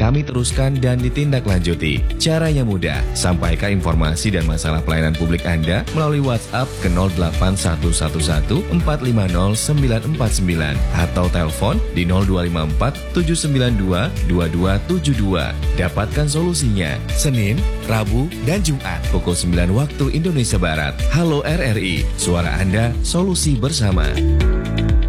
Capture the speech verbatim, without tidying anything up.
kami teruskan dan ditindaklanjuti. Caranya mudah, sampaikan informasi dan masalah pelayanan publik Anda melalui WhatsApp ke nol delapan satu satu satu empat lima nol sembilan empat sembilan atau telepon di nol dua lima empat tujuh sembilan dua dua dua tujuh dua. Dapatkan solusinya Senin, Rabu, dan Jumat pukul sembilan waktu Indonesia Barat. Halo R R I, suara Anda, solusi bersama.